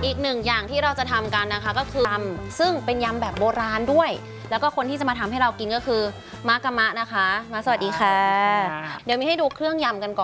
อีกหนึ่งอย่างที่เราจะทำกันนะคะก็คือยำซึ่งเป็นยำแบบโบราณด้วยแล้วก็คนที่จะมาทำให้เรากินก็คือมะกะมะนะคะมาสวัสดีค่ะเดี๋ยวมีให้ดูเครื่องยำกันก่อน